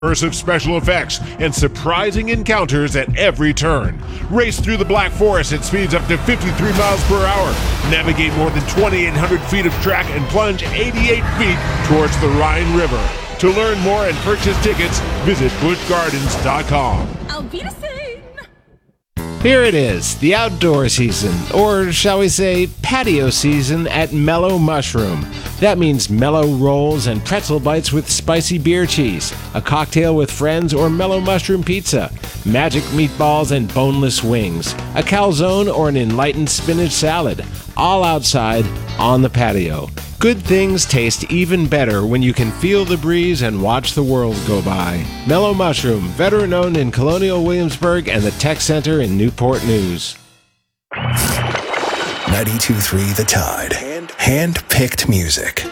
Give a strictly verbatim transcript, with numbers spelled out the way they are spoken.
Immersive special effects and surprising encounters at every turn. Race through the Black Forest at speeds up to fifty-three miles per hour. Navigate more than twenty-eight hundred feet of track and plunge eighty-eight feet towards the Rhine River. To learn more and purchase tickets, visit busch gardens dot com. I'll be the same. Here it is, the outdoor season, or shall we say patio season at Mellow Mushroom. That means mellow rolls and pretzel bites with spicy beer cheese, a cocktail with friends or mellow mushroom pizza, magic meatballs and boneless wings, a calzone or an enlightened spinach salad, all outside on the patio. Good things taste even better when you can feel the breeze and watch the world go by. Mellow Mushroom, veteran-owned in Colonial Williamsburg and the Tech Center in Newport News. ninety-two point three The Tide. Hand-picked music.